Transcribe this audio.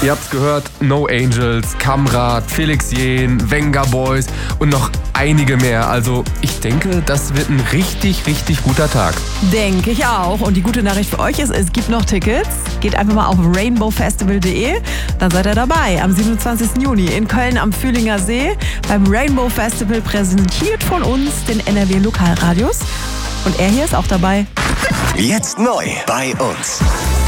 Ihr habt's gehört, No Angels, Kamrat, Felix Jähn, Venga Boys und noch einige mehr. Also ich denke, das wird ein richtig, richtig guter Tag. Denke ich auch. Und die gute Nachricht für euch ist, es gibt noch Tickets. Geht einfach mal auf rainbowfestival.de, dann seid ihr dabei. Am 27. Juni in Köln am Fühlinger See beim Rainbow Festival, präsentiert von uns, den NRW Lokalradios. Und er hier ist auch dabei. Jetzt neu bei uns.